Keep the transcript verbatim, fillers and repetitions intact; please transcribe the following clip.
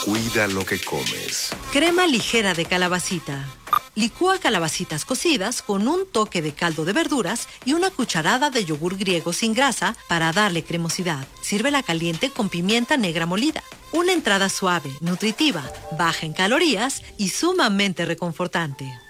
Cuida lo que comes. Crema ligera de calabacita. Licúa calabacitas cocidas con un toque de caldo de verduras y una cucharada de yogur griego sin grasa para darle cremosidad. Sírvela caliente con pimienta negra molida. Una entrada suave, nutritiva, baja en calorías y sumamente reconfortante.